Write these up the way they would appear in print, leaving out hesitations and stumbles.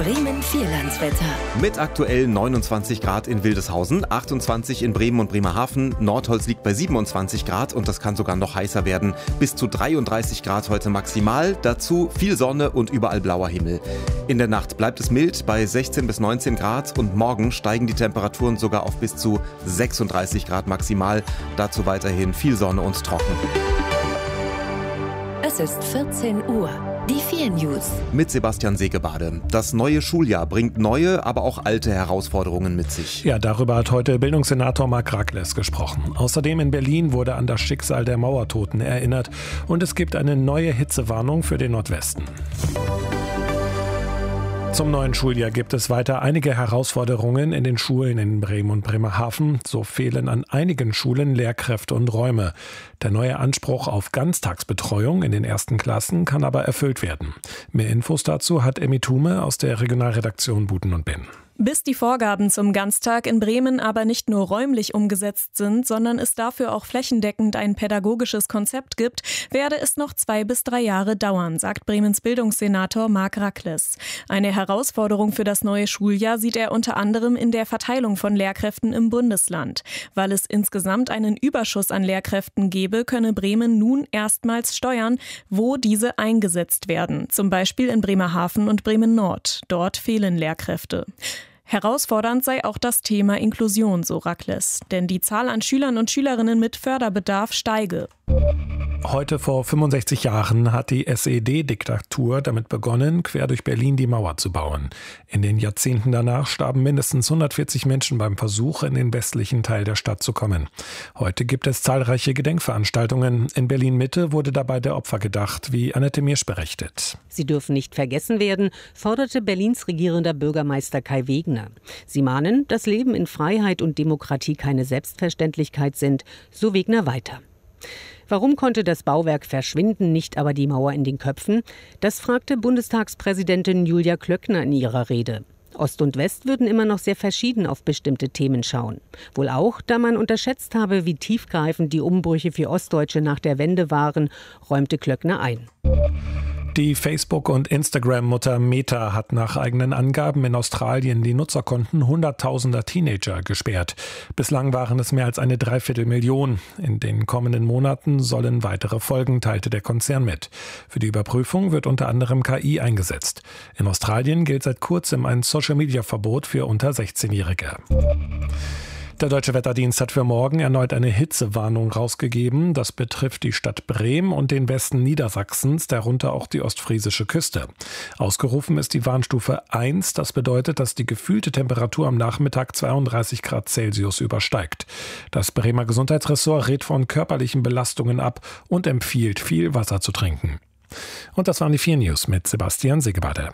Bremen Vierlandswetter. Mit aktuell 29 Grad in Wildeshausen, 28 in Bremen und Bremerhaven. Nordholz liegt bei 27 Grad und das kann sogar noch heißer werden. Bis zu 33 Grad heute maximal. Dazu viel Sonne und überall blauer Himmel. In der Nacht bleibt es mild bei 16 bis 19 Grad und morgen steigen die Temperaturen sogar auf bis zu 36 Grad maximal. Dazu weiterhin viel Sonne und trocken. Es ist 14 Uhr. Die 4 News. Mit Sebastian Segebade. Das neue Schuljahr bringt neue, aber auch alte Herausforderungen mit sich. Ja, darüber hat heute Bildungssenator Marc Rakles gesprochen. Außerdem in Berlin wurde an das Schicksal der Mauertoten erinnert. Und es gibt eine neue Hitzewarnung für den Nordwesten. Zum neuen Schuljahr gibt es weiter einige Herausforderungen in den Schulen in Bremen und Bremerhaven. So fehlen an einigen Schulen Lehrkräfte und Räume. Der neue Anspruch auf Ganztagsbetreuung in den ersten Klassen kann aber erfüllt werden. Mehr Infos dazu hat Emmy Thume aus der Regionalredaktion Buten und Benn. Bis die Vorgaben zum Ganztag in Bremen aber nicht nur räumlich umgesetzt sind, sondern es dafür auch flächendeckend ein pädagogisches Konzept gibt, werde es noch 2 bis 3 Jahre dauern, sagt Bremens Bildungssenator Marc Rakles. Eine Herausforderung für das neue Schuljahr sieht er unter anderem in der Verteilung von Lehrkräften im Bundesland. Weil es insgesamt einen Überschuss an Lehrkräften gebe, könne Bremen nun erstmals steuern, wo diese eingesetzt werden. Zum Beispiel in Bremerhaven und Bremen-Nord. Dort fehlen Lehrkräfte. Herausfordernd sei auch das Thema Inklusion, so Rakles. Denn die Zahl an Schülern und Schülerinnen mit Förderbedarf steige. Heute vor 65 Jahren hat die SED-Diktatur damit begonnen, quer durch Berlin die Mauer zu bauen. In den Jahrzehnten danach starben mindestens 140 Menschen beim Versuch, in den westlichen Teil der Stadt zu kommen. Heute gibt es zahlreiche Gedenkveranstaltungen. In Berlin-Mitte wurde dabei der Opfer gedacht, wie Annette Miersch berichtet. Sie dürfen nicht vergessen werden, forderte Berlins regierender Bürgermeister Kai Wegner. Sie mahnen, dass Leben in Freiheit und Demokratie keine Selbstverständlichkeit sind, so Wegner weiter. Warum konnte das Bauwerk verschwinden, nicht aber die Mauer in den Köpfen? Das fragte Bundestagspräsidentin Julia Klöckner in ihrer Rede. Ost und West würden immer noch sehr verschieden auf bestimmte Themen schauen. Wohl auch, da man unterschätzt habe, wie tiefgreifend die Umbrüche für Ostdeutsche nach der Wende waren, räumte Klöckner ein. Die Facebook- und Instagram-Mutter Meta hat nach eigenen Angaben in Australien die Nutzerkonten hunderttausender Teenager gesperrt. Bislang waren es mehr als 250.000. In den kommenden Monaten sollen weitere folgen, teilte der Konzern mit. Für die Überprüfung wird unter anderem KI eingesetzt. In Australien gilt seit kurzem ein Social-Media-Verbot für unter 16-Jährige. Der Deutsche Wetterdienst hat für morgen erneut eine Hitzewarnung rausgegeben. Das betrifft die Stadt Bremen und den Westen Niedersachsens, darunter auch die ostfriesische Küste. Ausgerufen ist die Warnstufe 1. Das bedeutet, dass die gefühlte Temperatur am Nachmittag 32 Grad Celsius übersteigt. Das Bremer Gesundheitsressort rät von körperlichen Belastungen ab und empfiehlt, viel Wasser zu trinken. Und das waren die 4 News mit Sebastian Segebade.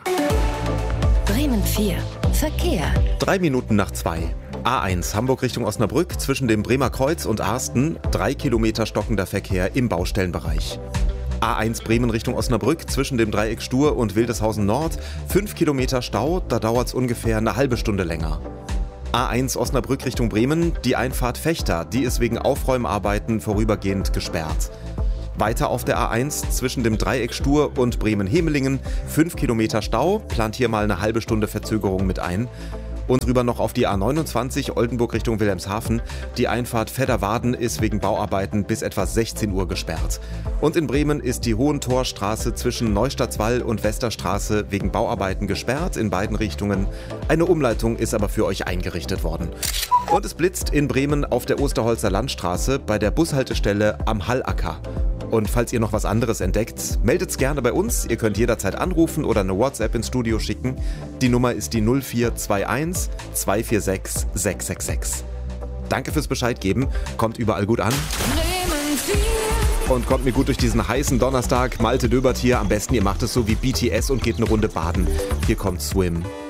Bremen 4. Verkehr. 3 Minuten nach 2. A1 Hamburg Richtung Osnabrück zwischen dem Bremer Kreuz und Arsten. 3 Kilometer stockender Verkehr im Baustellenbereich. A1 Bremen Richtung Osnabrück zwischen dem Dreieck Stur und Wildeshausen Nord. 5 Kilometer Stau, da dauert es ungefähr eine halbe Stunde länger. A1 Osnabrück Richtung Bremen, die Einfahrt Fechter, die ist wegen Aufräumarbeiten vorübergehend gesperrt. Weiter auf der A1 zwischen dem Dreieck Stur und Bremen-Hemelingen. 5 Kilometer Stau, plant hier mal eine halbe Stunde Verzögerung mit ein. Und rüber noch auf die A29 Oldenburg Richtung Wilhelmshaven. Die Einfahrt Vedderwaden ist wegen Bauarbeiten bis etwa 16 Uhr gesperrt. Und in Bremen ist die Hohentorstraße zwischen Neustadtswall und Westerstraße wegen Bauarbeiten gesperrt in beiden Richtungen. Eine Umleitung ist aber für euch eingerichtet worden. Und es blitzt in Bremen auf der Osterholzer Landstraße bei der Bushaltestelle am Hallacker. Und falls ihr noch was anderes entdeckt, meldet's gerne bei uns. Ihr könnt jederzeit anrufen oder eine WhatsApp ins Studio schicken. Die Nummer ist die 0421 246 666. Danke fürs Bescheid geben. Kommt überall gut an. Und kommt mir gut durch diesen heißen Donnerstag. Malte Döbert hier. Am besten ihr macht es so wie BTS und geht eine Runde baden. Hier kommt Swim.